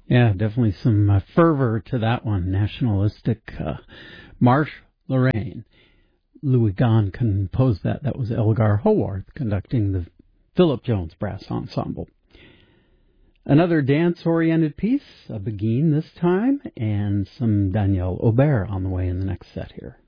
Yeah, definitely some fervor to that one. Nationalistic Marsh Lorraine. Louis Gahn composed that. That was Elgar Haworth conducting the Philip Jones Brass Ensemble. Another dance-oriented piece, a Beguine this time, and some Danielle Aubert on the way in the next set here.